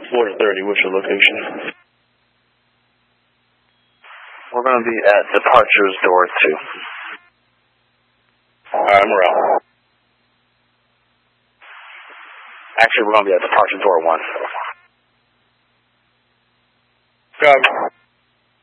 430, what's your location? We're going to be at departures door 2. Alright, I'm around. Actually, we're going to be at departure door 1. Copy.